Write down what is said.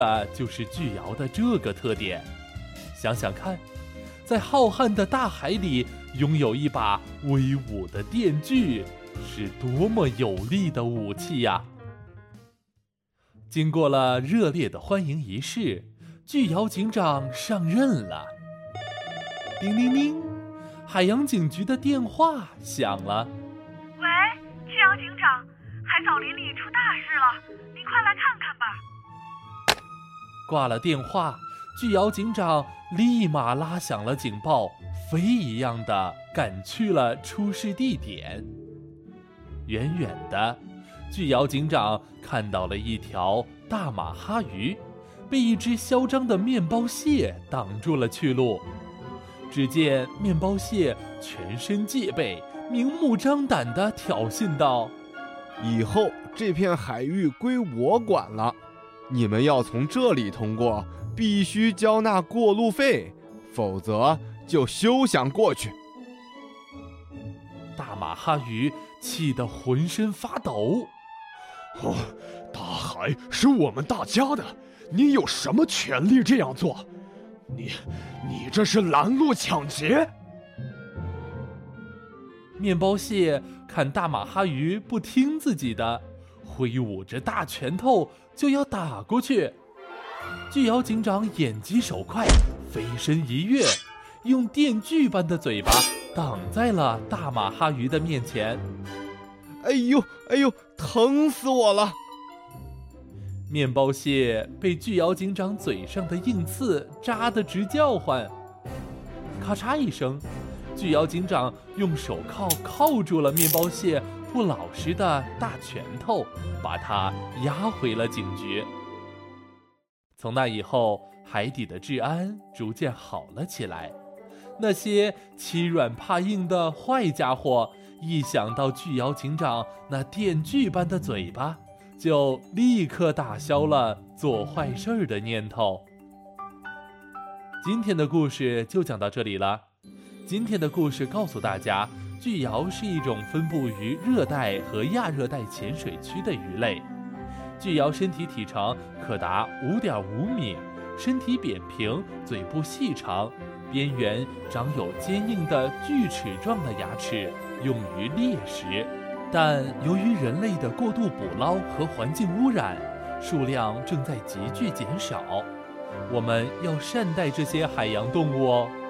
就是巨鳐的这个特点。想想看，在浩瀚的大海里拥有一把威武的电锯，是多么有力的武器呀！经过了热烈的欢迎仪式，巨鳐警长上任了。叮铃铃，海洋警局的电话响了。 喂，巨鳐警长，海藻林里出大事了，您快来看看吧。 挂了电话，巨鳐警长立马拉响了警报，飞一样的赶去了出事地点。远远的，巨鳐警长看到了一条大马哈鱼，被一只嚣张的面包蟹挡住了去路。只见面包蟹全身戒备，明目张胆地挑衅道： 以后这片海域归我管了，你们要从这里通过，必须交纳过路费，否则就休想过去。 大马哈鱼气得浑身发抖。 大海是我们大家的，你有什么权利这样做？你这是拦路抢劫！ 面包蟹看大马哈鱼不听自己的，挥舞着大拳头就要打过去。巨鳐警长眼疾手快，飞身一跃，用电锯般的嘴巴挡在了大马哈鱼的面前。 哎呦，疼死我了！ 面包蟹被巨鳐警长嘴上的硬刺扎得直叫唤。咔嚓一声，巨鳐警长用手铐铐住了面包蟹不老实的大拳头，把它押回了警局。从那以后，海底的治安逐渐好了起来。那些欺软怕硬的坏家伙，一想到巨鳐警长那电锯般的嘴巴，就立刻打消了做坏事的念头。今天的故事就讲到这里了。今天的故事告诉大家，巨鳐是一种分布于热带和亚热带浅水区的鱼类。巨鳐身体体长可达5.5米，身体扁平，嘴部细长，边缘长有坚硬的锯齿状的牙齿，用于猎食。但由于人类的过度捕捞和环境污染，数量正在急剧减少。我们要善待这些海洋动物哦。